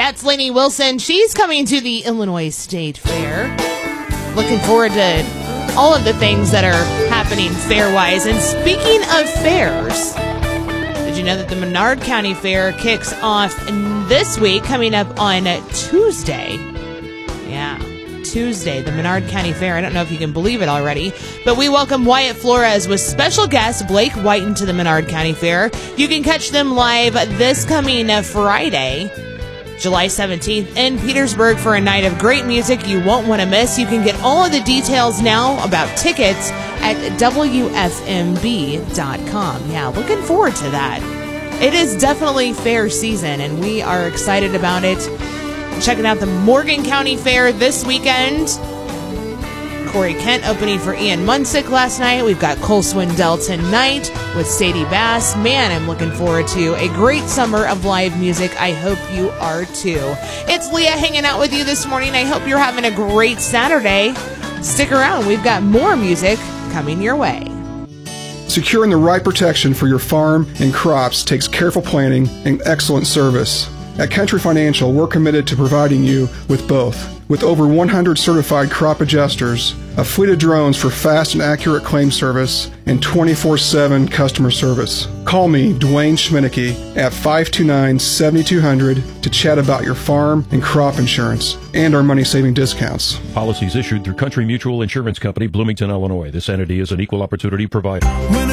That's Lainey Wilson. She's coming to the Illinois State Fair. Looking forward to all of the things that are happening fair-wise. And speaking of fairs, did you know that the Menard County Fair kicks off this week, coming up on Tuesday? Yeah, Tuesday, the Menard County Fair. I don't know if you can believe it already, but we welcome Wyatt Flores with special guest Blake Whiten to the Menard County Fair. You can catch them live this coming Friday, July 17th in Petersburg for a night of great music you won't want to miss. You can get all of the details now about tickets at WFMB.com. Yeah, looking forward to that. It is definitely fair season, and we are excited about it. Checking out the Morgan County Fair this weekend. Corey Kent opening for Ian Munsick last night. We've got Cole Swindell tonight with Sadie Bass. Man, I'm looking forward to a great summer of live music. I hope you are too. It's Leah hanging out with you this morning. I hope you're having a great Saturday. Stick around. We've got more music coming your way. Securing the right protection for your farm and crops takes careful planning and excellent service. At Country Financial, we're committed to providing you with both. With over 100 certified crop adjusters, a fleet of drones for fast and accurate claim service, and 24/7 customer service. Call me, Dwayne Schminneke, at 529-7200 to chat about your farm and crop insurance and our money-saving discounts. Policies issued through Country Mutual Insurance Company, Bloomington, Illinois. This entity is an equal opportunity provider.